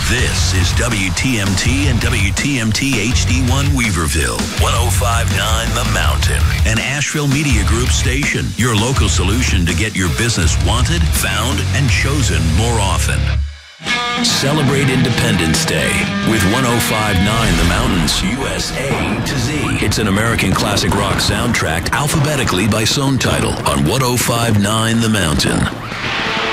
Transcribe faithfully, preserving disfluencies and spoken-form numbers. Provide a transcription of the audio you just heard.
This is W T M T and W T M T H D one Weaverville, one oh five point nine The Mountain, an Asheville Media Group station, your local solution to get your business wanted, found, and chosen more often. Celebrate Independence Day with one oh five point nine The Mountain's U S A to Z. It's an American classic rock soundtrack alphabetically by song title on one oh five point nine The Mountain.